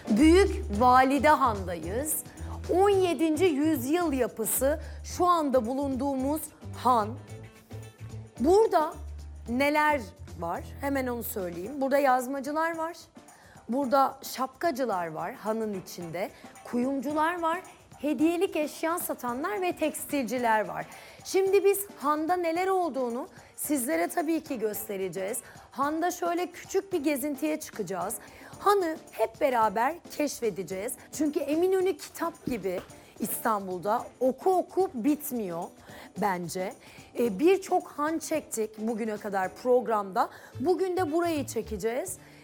Büyük Valide Han'dayız. 17. yüzyıl yapısı şu anda bulunduğumuz han. Burada neler var? Hemen onu söyleyeyim. Burada yazmacılar var. Burada şapkacılar var hanın içinde. Kuyumcular var. Hediyelik eşya satanlar ve tekstilciler var. Şimdi biz handa neler olduğunu sizlere tabii ki göstereceğiz. Handa şöyle küçük bir gezintiye çıkacağız. Hanı hep beraber keşfedeceğiz. Çünkü Eminönü kitap gibi İstanbul'da oku oku bitmiyor bence. Birçok han çektik bugüne kadar programda. Bugün de burayı çekeceğiz.